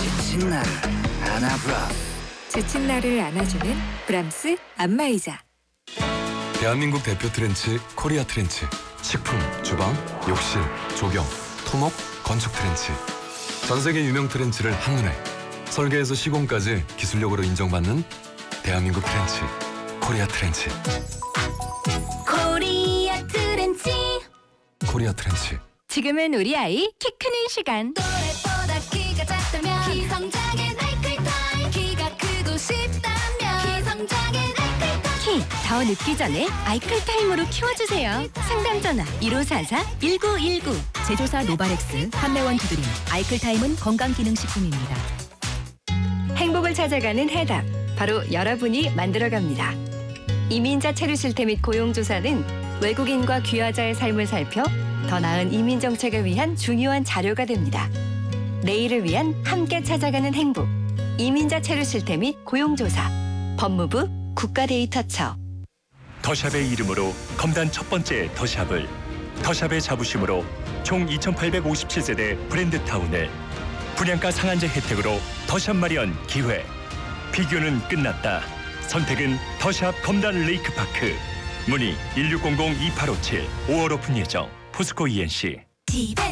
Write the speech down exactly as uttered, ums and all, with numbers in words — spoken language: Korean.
지친 나를 안아봐. 지친 나를 안아주는 브람스 안마의자. 대한민국 대표 트렌치 코리아 트렌치. 식품, 주방, 욕실, 조경, 토목, 건축 트렌치. 전 세계 유명 트렌치를 한눈에 설계에서 시공까지 기술력으로 인정받는 대한민국 트렌치 코리아 트렌치. 코리아 트렌치. 코리아 트렌치. 지금은 우리 아이 키 크는 시간. 또래보다 키가 작다면 키성장의 나이클타임. 키가 크고 싶다면 키성장의 나이클타임. 키 더 늦기 전에 아이클타임으로 키워주세요. 상담 전화 일오사사 일구일구. 제조사 노바렉스, 판매원 두드림, 아이클타임은 건강기능식품입니다. 행복을 찾아가는 해답. 바로 여러분이 만들어갑니다. 이민자 체류 실태 및 고용조사는 외국인과 귀화자의 삶을 살펴 더 나은 이민 정책을 위한 중요한 자료가 됩니다. 내일을 위한 함께 찾아가는 행복. 이민자 체류 실태 및 고용조사. 법무부 국가데이터처. 더샵의 이름으로 검단 첫 번째 더샵을, 더샵의 자부심으로 총 이천팔백오십칠 세대 브랜드타운을, 분양가 상한제 혜택으로 더샵 마련 기회. 비교는 끝났다. 선택은 더샵 검단 레이크파크. 문의 일육공공 이팔오칠. 오월 오픈 예정. 포스코 이엔씨. 집에